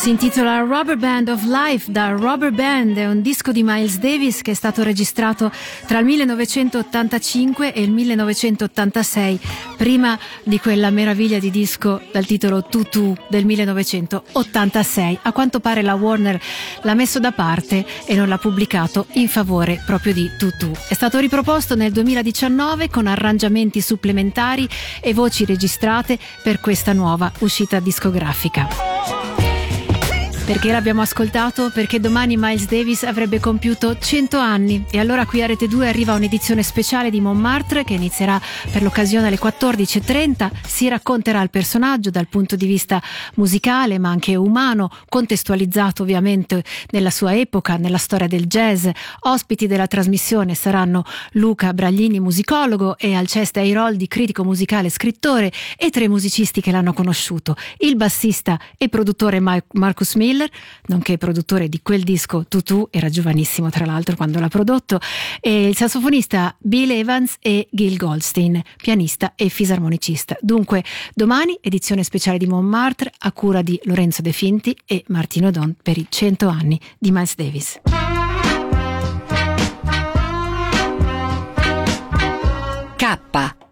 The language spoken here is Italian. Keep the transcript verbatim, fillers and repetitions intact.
Si intitola Rubber Band of Life da Rubber Band, è un disco di Miles Davis che è stato registrato tra il millenovecentottantacinque e il millenovecentottantasei, prima di quella meraviglia di disco dal titolo Tutu del millenovecentottantasei. A quanto pare la Warner l'ha messo da parte e non l'ha pubblicato in favore proprio di Tutu. È stato riproposto nel duemiladiciannove con arrangiamenti supplementari e voci registrate per questa nuova uscita discografica. Perché l'abbiamo ascoltato? Perché domani Miles Davis avrebbe compiuto cento anni e allora qui a Rete due arriva un'edizione speciale di Montmartre che inizierà per l'occasione alle quattordici e trenta. Si racconterà il personaggio dal punto di vista musicale ma anche umano, contestualizzato ovviamente nella sua epoca, nella storia del jazz. Ospiti della trasmissione saranno Luca Braglini, musicologo, e Alceste Airoldi, critico musicale e scrittore, e tre musicisti che l'hanno conosciuto: il bassista e produttore Marcus Miller, nonché produttore di quel disco Tutu, era giovanissimo tra l'altro quando l'ha prodotto, e il sassofonista Bill Evans e Gil Goldstein, pianista e fisarmonicista. Dunque domani edizione speciale di Montmartre a cura di Lorenzo De Finti e Martino Don per i cento anni di Miles Davis. K